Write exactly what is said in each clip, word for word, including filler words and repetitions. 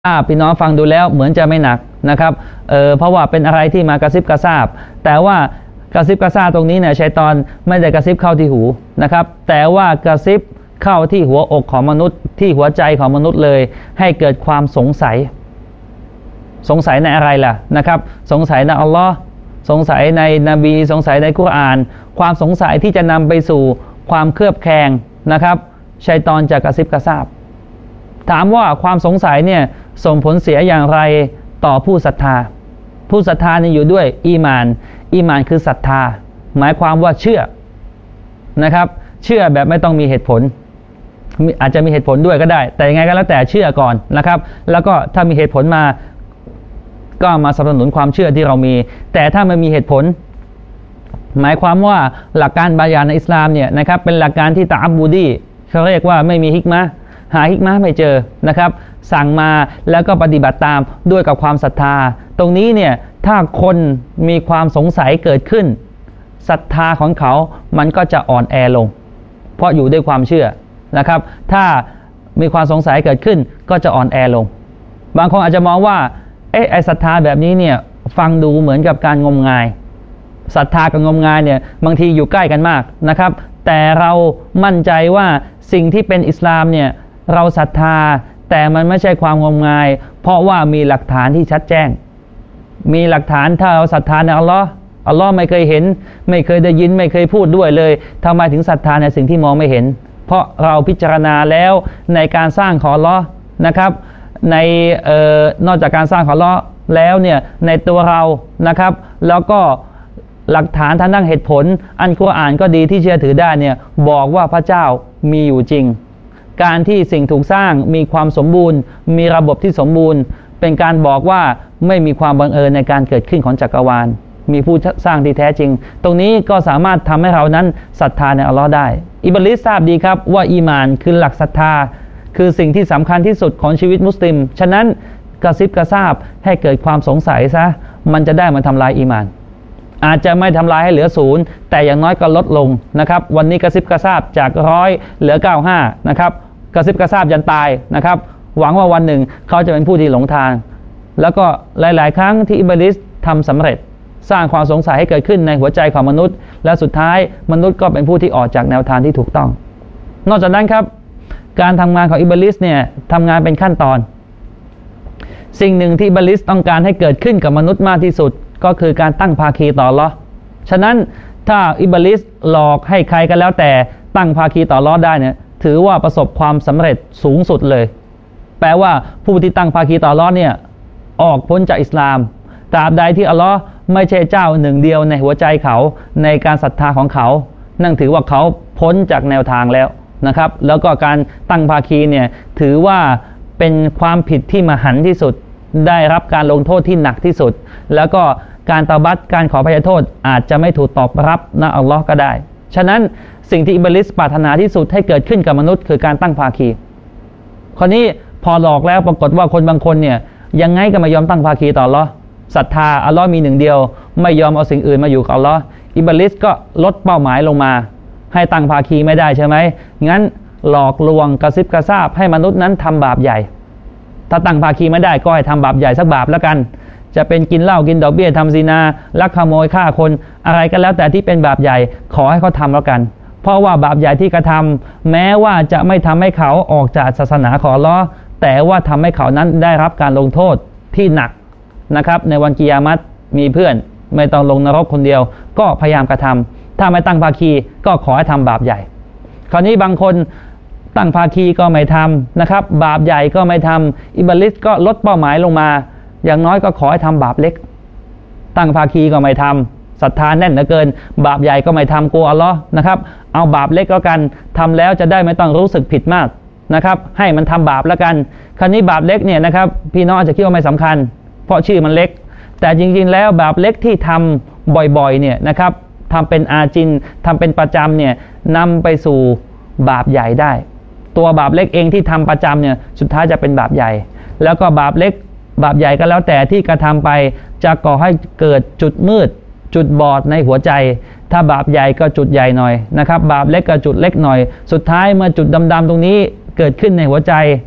พี่น้องฟังดูแล้วเหมือนจะไม่หนักนะครับเออเพราะว่าเป็นอะไรที่มากระซิบกระซาบแต่ว่ากระซิบกระซาบตรงนี้เนี่ยชัยฏอนไม่ได้กระซิบเข้าที่หูนะครับแต่ว่ากระซิบเข้าที่หัวอกของมนุษย์ที่หัวใจของมนุษย์เลยให้เกิดความสงสัยสงสัยในอะไรล่ะนะครับสงสัยในอัลลอฮ์สงสัยในนบีสงสัยในกุรอานความสงสัยที่จะนำไปสู่ความเคลือบแคลงนะครับชัยฏอนจะกระซิบกระซาบถามว่าความสงสัยเนี่ยส่งผลเสียอย่างไรต่อผู้ศรัทธาผู้ศรัทธานี่อยู่ด้วยอีมานอีมานคือศรัทธาหมายความว่าเชื่อนะครับเชื่อแบบไม่ต้องมีเหตุผลอาจจะมีเหตุผลด้วยก็ได้แต่ยังไงก็แล้วแต่เชื่อก่อนนะครับแล้วก็ถ้ามีเหตุผลมาก็มาสนับสนุนความเชื่อที่เรามีแต่ถ้าไม่มีเหตุผลหมายความว่าหลักการบายานในอิสลามเนี่ยนะครับเป็นหลักการที่ตะอับบูดีเขาเรียกว่าไม่มีฮิกมะห์หาฮิกมะห์ไม่เจอนะครับสั่งมาแล้วก็ปฏิบัติตามด้วยกับความศรัทธาตรงนี้เนี่ยถ้าคนมีความสงสัยเกิดขึ้นศรัทธาของเขามันก็จะอ่อนแอลงเพราะอยู่ด้วยความเชื่อนะครับถ้ามีความสงสัยเกิดขึ้นก็จะอ่อนแอลงบางคนอาจจะมองว่าเอ๊ะไอ้ศรัทธาแบบนี้เนี่ยฟังดูเหมือนกับการงมงายศรัทธากับงมงายเนี่ยบางทีอยู่ใกล้กันมากนะครับแต่เรามั่นใจว่าสิ่งที่เป็นอิสลามเนี่ยเราศรัทธาแต่มันไม่ใช่ความงมงายเพราะว่ามีหลักฐานที่ชัดแจ้งมีหลักฐานถ้าเราศรัทธาในอัลลอฮ์อัลลอฮ์ไม่เคยเห็นไม่เคยได้ยินไม่เคยพูดด้วยเลยทำไมถึงศรัทธาในสิ่งที่มองไม่เห็นเพราะเราพิจารณาแล้วในการสร้างของอัลลอฮ์นะครับในเอ่อนอกจากการสร้างของอัลลอฮ์แล้วเนี่ยในตัวเรานะครับแล้วก็หลักฐานทางด้านเหตุผลอันกุรอานก็ดีที่เชื่อถือได้เนี่ยบอกว่าพระเจ้ามีอยู่จริงการที่สิ่งถูกสร้างมีความสมบูรณ์มีระบบที่สมบูรณ์เป็นการบอกว่าไม่มีความบังเอิญในการเกิดขึ้นของจักรวาลมีผู้สร้างที่แท้จริงตรงนี้ก็สามารถทำให้เรานั้นศรัทธาในอัลลอฮ์ได้อิบลิสทราบดีครับว่าอีหม่านคือหลักศรัทธาคือสิ่งที่สำคัญที่สุดของชีวิตมุสลิมฉะนั้นกระซิบกระซาบให้เกิดความสงสัยซะมันจะได้มาทำลายอีหม่านอาจจะไม่ทำลายให้เหลือศูนย์แต่อย่างน้อยก็ลดลงนะครับวันนี้กระซิบกระซาบจากร้อยเหลือเก้าห้านะครับกระซิบกระซาบยันตายนะครับหวังว่าวันหนึ่งเขาจะเป็นผู้ที่หลงทางแล้วก็หลายๆครั้งที่อิบลิสทำสำเร็จสร้างความสงสัยให้เกิดขึ้นในหัวใจของมนุษย์และสุดท้ายมนุษย์ก็เป็นผู้ที่ออกจากแนวทางที่ถูกต้องนอกจากนั้นครับการทำงานของอิบลิสเนี่ยทำงานเป็นขั้นตอนสิ่งหนึ่งที่อิบลิสต้องการให้เกิดขึ้นกับมนุษย์มากที่สุดก็คือการตั้งภาคีต่ออัลเลาะห์ฉะนั้นถ้าอิบลิสหลอกให้ใครก็แล้วแต่ตั้งภาคีต่ออัลเลาะห์ได้เนี่ยถือว่าประสบความสำเร็จสูงสุดเลยแปลว่าผู้ที่ตั้งภาคีต่ออัลเลาะห์เนี่ยออกพ้นจากอิสลามตราบใดที่อัลเลาะห์ไม่ใช่เจ้าหนึ่งเดียวในหัวใจเขาในการศรัทธาของเขานั่นถือว่าเขาพ้นจากแนวทางแล้วนะครับแล้วก็การตั้งภาคีเนี่ยถือว่าเป็นความผิดที่มหันต์ที่สุดได้รับการลงโทษที่หนักที่สุดแล้วก็การตอบัตการขออภัยโทษอาจจะไม่ถูกตอบรับนะอัลลอฮ์ก็ได้ฉะนั้นสิ่งที่อิบลิสปรารถนาที่สุดให้เกิดขึ้นกับมนุษย์คือการตั้งภาคีคนนี้พอหลอกแล้วปรากฏว่าคนบางคนเนี่ยยังไงก็ไม่ยอมตั้งภาคีต่ออัลลอฮ์ศรัทธาอัลลอฮ์มีหนึ่งเดียวไม่ยอมเอาสิ่งอื่นมาอยู่กับอัลลอฮ์อิบลิสก็ลดเป้าหมายลงมาให้ตั้งภาคีไม่ได้ใช่ไหมงั้นหลอกลวงกระซิบกระซาบให้มนุษย์นั้นทำบาปใหญ่ถ้าตั้งภาคีไม่ได้ก็ให้ทำบาปใหญ่สักบาปแล้วกันจะเป็นกินเหล้ากินดอกเบี้ยทำซินาลักขโมยฆ่าคนอะไรก็แล้วแต่ที่เป็นบาปใหญ่ขอให้เขาทำแล้วกันเพราะว่าบาปใหญ่ที่กระทำแม้ว่าจะไม่ทำให้เขาออกจากศาสนาของอัลเลาะห์แต่ว่าทำให้เขานั้นได้รับการลงโทษที่หนักนะครับในวันกิยามะฮ์มีเพื่อนไม่ต้องลงนรกคนเดียวก็พยายามกระทำถ้าไม่ตั้งภาคีก็ขอให้ทำบาปใหญ่คราวนี้บางคนตั้งภาคีก็ไม่ทำนะครับบาปใหญ่ก็ไม่ทำอิบลิสก็ลดเป้าหมายลงมาอย่างน้อยก็ขอให้ทำบาปเล็กตั้งภาคีก็ไม่ทำศรัทธาแน่นเหลือเกินบาปใหญ่ก็ไม่ทำกลัวอัลเลาะห์นะครับเอาบาปเล็กแล้วกันทำแล้วจะได้ไม่ต้องรู้สึกผิดมากนะครับให้มันทำบาปแล้วกันคราวนี้บาปเล็กเนี่ยนะครับพี่น้องอาจจะคิดว่าไม่สำคัญเพราะชื่อมันเล็กแต่จริงๆแล้วบาปเล็กที่ทำบ่อยๆเนี่ยนะครับทำเป็นอาจินทำเป็นประจำเนี่ยนำไปสู่บาปใหญ่ได้ตัวบาปเล็กเองที่ทำประจำเนี่ยสุดท้ายจะเป็นบาปใหญ่แล้วก็บาปเล็กบาปใหญ่ก็แล้วแต่ที่กระทำไปจะก่อให้เกิดจุดมืดจุดบอดในหัวใจถ้าบาปใหญ่ก็จุดใหญ่หน่อยนะครับบาปเล็กก็จุดเล็กหน่อยสุดท้ายเมื่อจุดดำๆตรงนี้เกิดขึ้นในหัวใจ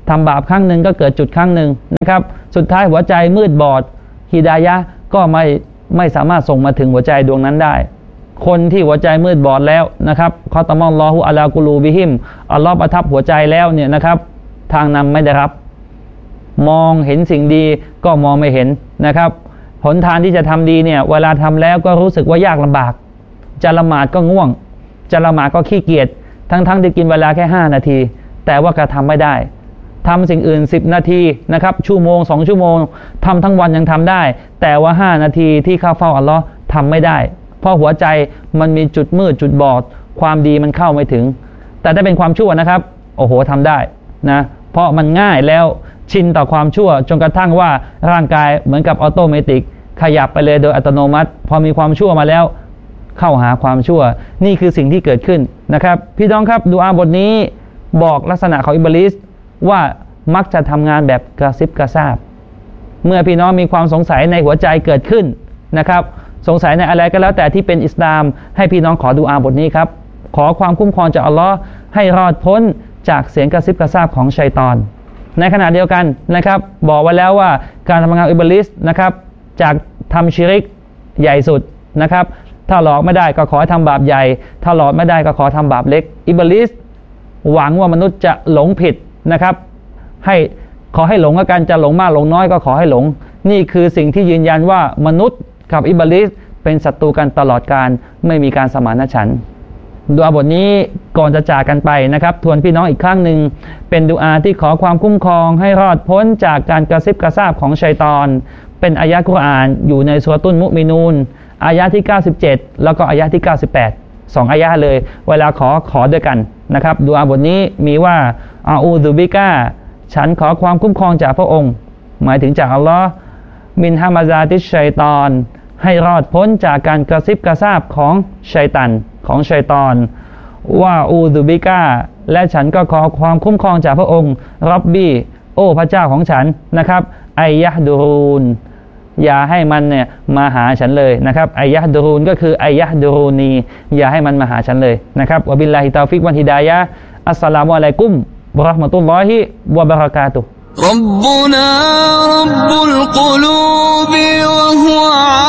ทำบาปครั้งหนึ่งก็เกิดจุดครั้งหนึ่งนะครับสุดท้ายหัวใจมืดบอดฮิดายะห์ก็ไม่ไม่สามารถส่งมาถึงหัวใจดวงนั้นได้คนที่หัวใจมืดบอดแล้วนะครับคอตามอลลอฮุอะลากุลูบิฮิมอัลลอฮ์ประทับหัวใจแล้วเนี่ยนะครับทางนำไม่ได้รับมองเห็นสิ่งดีก็มองไม่เห็นนะครับหนทางที่จะทำดีเนี่ยเวลาทำแล้วก็รู้สึกว่ายากลำบากจะละหมาดก็ง่วงจะละหมาดก็ขี้เกียจทั้งๆที่กินเวลาแค่ห้านาทีแต่ว่าก็ทำไม่ได้ทำสิ่งอื่นสิบนาทีนะครับชั่วโมงสองชั่วโมงทำทั้งวันยังทำได้แต่ว่าห้านาทีที่เข้าเฝ้าอัลลอฮ์ทำไม่ได้เพราะหัวใจมันมีจุดมืดจุดบอดความดีมันเข้าไม่ถึงแต่ถ้าเป็นความชั่วนะครับโอ้โหทำได้นะเพราะมันง่ายแล้วชินต่อความชั่วจนกระทั่งว่าร่างกายเหมือนกับออโตเมติกขยับไปเลยโดยอัตโนมัติพอมีความชั่วมาแล้วเข้าหาความชั่วนี่คือสิ่งที่เกิดขึ้นนะครับพี่น้องครับดุอาบทนี้บอกลักษณะของอิบลิสว่ามักจะทำงานแบบกระซิบกระซาบเมื่อพี่น้องมีความสงสัยในหัวใจเกิดขึ้นนะครับสงสัยในอะไรก็แล้วแต่ที่เป็นอิสลามให้พี่น้องขอดุอาบทนี้ครับขอความคุ้มครองจากอัลลอฮ์ให้รอดพ้นจากเสียงกระซิบกระซาบของชัยฏอนในขณะเดียวกันนะครับบอกไว้แล้วว่าการทำงานอิบลิสนะครับจากทำชิริกใหญ่สุดนะครับถ้าหลอกไม่ได้ก็ขอให้ทำบาปใหญ่ถ้าหลอกไม่ได้ก็ขอทำบาปเล็กอิบลิสหวังว่ามนุษย์จะหลงผิดนะครับให้ขอให้หลงแล้วกันจะหลงมากหลงน้อยก็ขอให้หลงนี่คือสิ่งที่ยืนยันว่ามนุษย์กับอิบลิสเป็นศัตรูกันตลอดกาลไม่มีการสมานฉันท์ดุอาบทนี้ก่อนจะจากกันไปนะครับทวนพี่น้องอีกครั้งหนึ่งเป็นดุอาที่ขอความคุ้มครองให้รอดพ้นจากการกระซิบกระซาบของชัยฏอนเป็นอายะห์กุรอานอยู่ในซูเราะตุลมุมินูนอายะห์ที่เก้าสิบเจ็ดแล้วก็อายะห์ที่เก้าสิบแปดสองอายะห์เลยเวลาขอขอด้วยกันนะครับดุอาบทนี้มีว่าอาอูซุบิกะฉันขอความคุ้มครองจากพระองค์หมายถึงจากอัลลอฮ์มินฮามาซาติชชัยฏอนให้รอดพ้นจากการกระซิบกระซาบของชัยฏอนของชัยฏอนว่าอูซุบิกะและฉันก็ขอความคุ้มครองจากพระองค์ร็อบบี้โอ้พระเจ้าของฉันนะครับไอยะฮ์ดูรูนอย่าให้มันเนี่ยมาหาฉันเลยนะครับไอยะฮ์ดูรูนก็คือไอยะฮ์ดูรูนีอย่าให้มันมาหาฉันเลยนะครับวะบิลลาฮิตอฟิกวัลฮิดายะฮ์อัสสลามุอะลัยกุมวะเราะห์มะตุลลอฮิวะบะเราะกาตุฮ์ ربنا رب القلوب وهو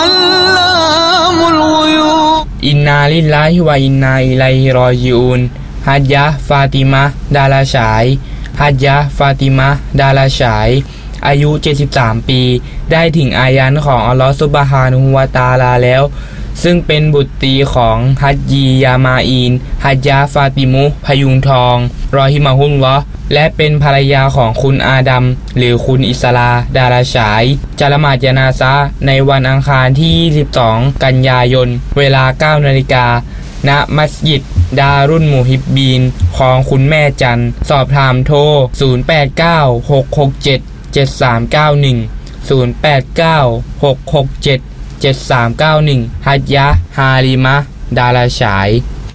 علام الغيوب อินนาลิลลาฮิวะอินนาอิลัยฮิรอญิอูนฮัจญะห์ฟาติมะห์ดาราฉายฮัจญะห์ฟาติมะห์ดาราฉายอายุเจ็ดสิบสามปีได้ถึงอายันของอัลลอฮฺซุบฮานะฮูวะตะอาลาแล้วซึ่งเป็นบุตรีของฮัจญียามาอีนฮัจญะห์ฟาติมุพยุงทองรอฮิมะฮุลลอฮ์และเป็นภรรยาของคุณอาดัมหรือคุณอิสลาดาราฉายจะละหมาดญะนาซะห์ในวันอังคารที่ยี่สิบสองกันยายนเวลา เก้านาฬิกา ณมัสยิดดารุนมุฮิบบีนของคุณแม่จันสอบถามโทรศูนย์ แปด เก้า หก หก เจ็ด เจ็ด สาม เก้า หนึ่ง ศูนย์ แปด เก้า หก หก เจ็ด เจ็ด สาม เก้า หนึ่งฮัจญะห์ฮาลิมะห์ดาราฉาย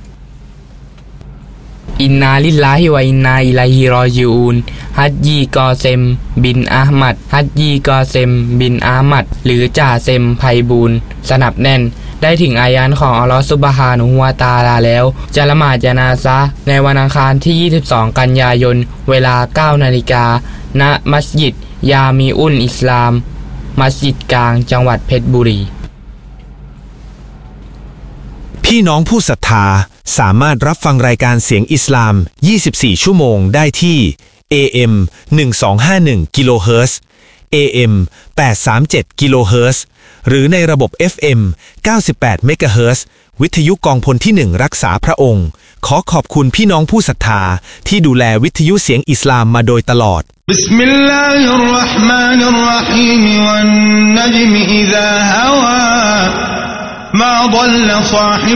อินนาลิลลาฮิวะอินนาอิลัยฮิรอญิอูนฮัจญีกอเซมบินอาห์มัดฮัจญีกอเซมบินอาห์มัดหรือจ่าเซมไพบูลย์สนับแน่นได้ถึงอายันของอัลลอฮฺซุบฮานะฮูวะตะอาลาแล้วจะละหมาดญะนาซะห์ในวันอังคารที่ยี่สิบสองกันยายนเวลา เก้านาฬิกา ณมัสยิดยามีอุลอิสลามมัสยิดกลางจังหวัดเพชรบุรีพี่น้องผู้ศรัทธาสามารถรับฟังรายการเสียงอิสลามยี่สิบสี่ชั่วโมงได้ที่ เอ เอ็ม หนึ่งสองห้าหนึ่ง กิโลเฮิรตซ์ เอ เอ็ม แปดสามเจ็ด กิโลเฮิรตซ์หรือในระบบ เอฟ เอ็ม เก้าสิบแปด เมกะเฮิรตซ์วิทยุกองพลที่หนึ่งรักษาพระองค์ขอขอบคุณพี่น้องผู้ศรัทธาที่ดูแลวิทยุเสียงอิสลามมาโดยตลอดบิสมิลลาฮิรเราะห์มานิรเราะฮีมวันนัจมอิซาฮาวามาฎัลลซาฮิบ